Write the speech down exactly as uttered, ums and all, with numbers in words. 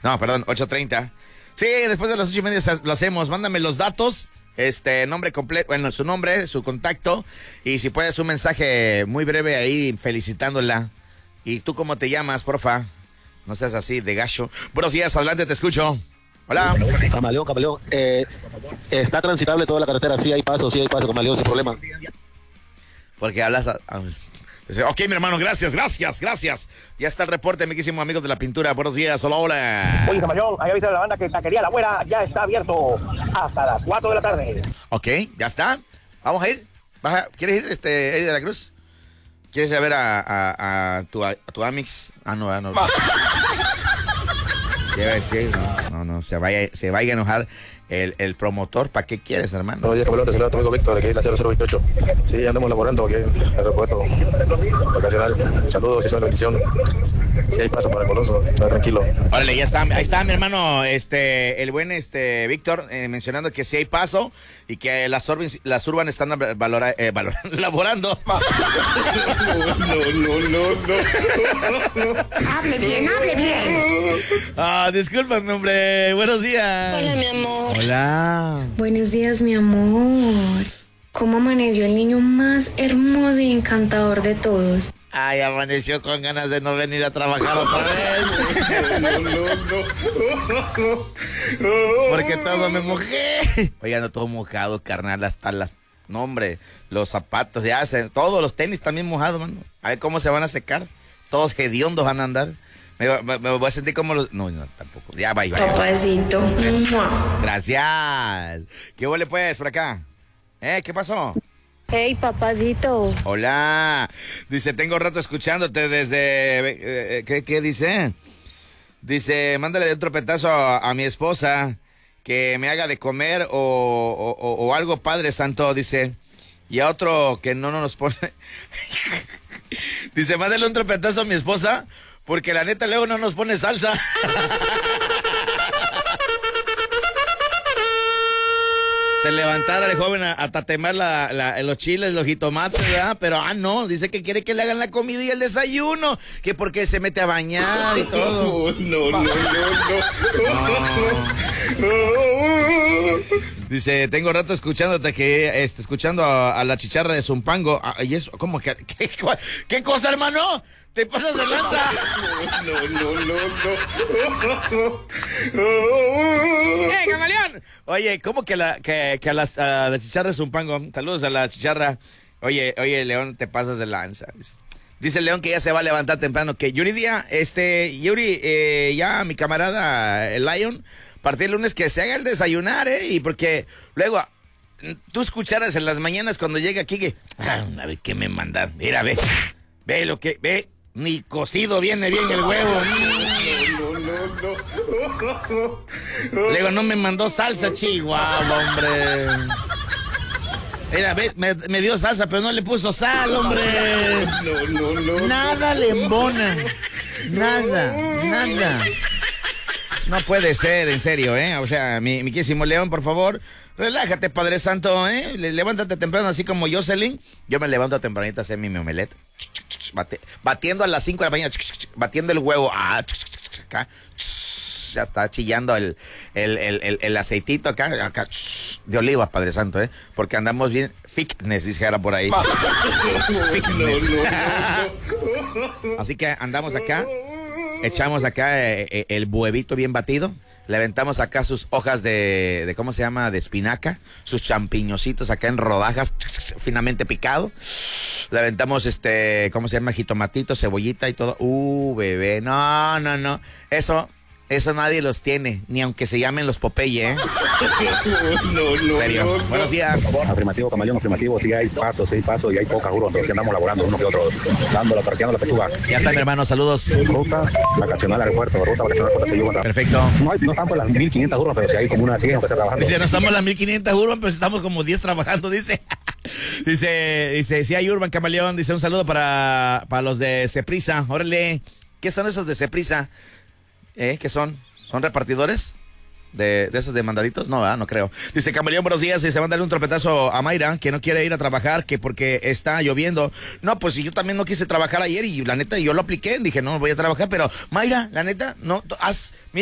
No, perdón, ocho treinta. Sí, después de las ocho y media lo hacemos. Mándame los datos, este, nombre completo, bueno, su nombre, su contacto, y si puedes un mensaje muy breve ahí felicitándola. ¿Y tú cómo te llamas, porfa? No seas así de gacho. Buenos días, adelante, te escucho. Hola. Camaleón, Camaleón, eh, está transitable toda la carretera, sí hay paso, sí hay paso, Camaleón, sin problema. Porque hablas... A, a, ok, mi hermano, gracias, gracias, gracias. Ya está el reporte, amiguísimos amigos de la pintura. Buenos días, hola, hola. Oye, Camaleón, ahí avisa a la banda que Taquería La Güera ya está abierto hasta las cuatro de la tarde. Ok, ya está. Vamos a ir. ¿Vas a, ¿Quieres ir, este, Eddie de la Cruz? ¿Quieres ir a ver a, a, a, tu, a tu Amix? Ah, no, ah, no. Debe decir, no, no, no, se vaya, se vaya a enojar el, el promotor. ¿Para qué quieres, hermano? Buenos días, Camaleón, te saluda tu amigo Víctor, aquí en la cero cero veintiocho. Sí, andamos laborando aquí en el aeropuerto vacacional. Saludos y suena bendición. Sí hay paso para el Coloso, está tranquilo. Órale, ya está, ahí está mi hermano, este, el buen este Víctor, eh, mencionando que sí hay paso y que las Urban, las Urban están valora, eh, valora, laborando. No, no, no, no, no. Hable bien, hable bien. Ah, discúlpame, hombre. Buenos días. Hola, mi amor. Hola. Buenos días, mi amor. ¿Cómo amaneció el niño más hermoso y encantador de todos? Ay, amaneció con ganas de no venir a trabajar otra vez. No, no, no. Porque todo me mojé. Oigan, no todo mojado, carnal, hasta las... No, hombre, los zapatos, ya, se... todos los tenis también mojados, mano. A ver cómo se van a secar. Todos hediondos van a andar. Me, me, me voy a sentir como los... No, no, tampoco. Ya, bye, bye. Papacito. Gracias. ¿Qué huele, pues, por acá? ¿Eh? ¿Qué pasó? Hey, papacito. Hola. Dice, tengo rato escuchándote desde... Eh, ¿qué, ¿Qué dice? Dice, mándale otro petazo a, a mi esposa que me haga de comer o, o, o algo, Padre Santo, dice. Y a otro que no, no nos pone... Dice, mándale un tropetazo a mi esposa porque la neta luego no nos pone salsa. Se levantara el joven a, a tatemar la, la, los chiles, los jitomates, ¿verdad? Pero, ah, no, dice que quiere que le hagan la comida y el desayuno, que porque se mete a bañar y todo. No, no, no, no, no. Dice, tengo rato escuchándote, que este, escuchando a, a la chicharra de Zumpango. Ah, ¿y eso? ¿Cómo que? ¿Qué, qué cosa, hermano? ¿Te pasas de lanza? No, no, no, no. ¡Eh, camaleón! Oye, ¿cómo que, la, que, que a, las, a la chicharra de Zumpango? Saludos a la chicharra. Oye, oye, León, te pasas de lanza. Dice el León que ya se va a levantar temprano. Que Yuri Díaz, este, Yuri, eh, ya mi camarada, el Lion, a partir del lunes que se haga el desayunar, ¿eh? Y porque luego... Tú escucharas en las mañanas cuando llega aquí que... Ah, a ver, ¿qué me mandan? Mira, ve. Ve lo que... Ve. Ni cocido viene bien el huevo. No, no, no. Luego no me mandó salsa, chihuahua, hombre. Mira, ve, me, me dio salsa, pero no le puso sal, hombre. No, no, no. Nada le embona. Nada, nada. No puede ser, en serio, ¿eh? O sea, mi, mi quísimo León, por favor, relájate, Padre Santo, ¿eh? Levántate temprano, así como Jocelyn. Yo me levanto tempranito a hacer mi omelette. Bate, batiendo a las cinco de la mañana, batiendo el huevo. Ah, acá. Ya está chillando el, el, el, el, el aceitito acá, acá de olivas, Padre Santo, ¿eh? Porque andamos bien fitness, dijera por ahí. Fitness. Así que andamos acá. Echamos acá eh, el huevito bien batido, le aventamos acá sus hojas de, de, ¿cómo se llama? De espinaca, sus champiñositos acá en rodajas, finamente picado. Le aventamos, este, ¿cómo se llama? Jitomatito, cebollita y todo. Uh, bebé, no, no, no. Eso, eso nadie los tiene, ni aunque se llamen los Popeye, ¿eh? No, no, ¿En serio? no, no. Buenos días. Afirmativo, Camaleón, afirmativo, sí hay paso, sí hay paso y hay poca, juro, pero sí andamos laborando unos que otros, dándola, torqueando la pechuga. Ya está, mi hermano, saludos. Ruta vacacional al aeropuerto, ruta vacacional al aeropuerto. Perfecto. No, hay, no están por las mil quinientas juro, pero sí hay como unas cien que está trabajando. Dice, no estamos a las mil quinientas Urban, pero estamos como diez trabajando, dice. Dice, dice, sí hay Urban, Camaleón. Dice, un saludo para, para los de Ceprisa. Órale, ¿qué son esos de Ceprisa? ¿Eh? ¿Qué son? ¿Son repartidores? ¿De, de esos de mandaditos? No, ¿verdad? No creo. Dice, Camaleón, buenos días. Y se va a darle un tropetazo a Mayra, que no quiere ir a trabajar, que porque está lloviendo. No, pues yo también no quise trabajar ayer y la neta yo lo apliqué. Dije, no, voy a trabajar, pero Mayra, la neta, no, haz...